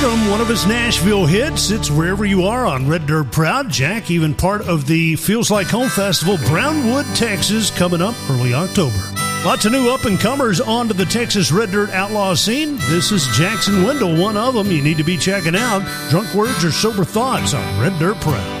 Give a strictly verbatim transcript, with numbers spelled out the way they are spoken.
Anthem, one of his Nashville hits. It's Wherever You Are on Red Dirt Proud. Jack, even part of the Feels Like Home Festival, Brownwood, Texas, coming up early October. Lots of new up-and-comers onto the Texas Red Dirt outlaw scene. This is Jackson Wendell, one of them you need to be checking out. Drunk Words or Sober Thoughts on Red Dirt Proud.